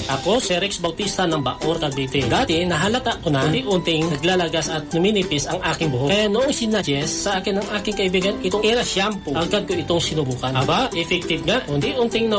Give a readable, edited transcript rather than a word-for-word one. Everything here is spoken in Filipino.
Ako si Rex Bautista ng Bacoor, Cavite. Dati nahalata ko na unti-unting naglalagas at numinipis ang aking buhok. Kaya noong sinuggest sa akin ng aking kaibigan itong Era Shampoo, agad ko itong sinubukan. Aba, effective nga. Unti-unting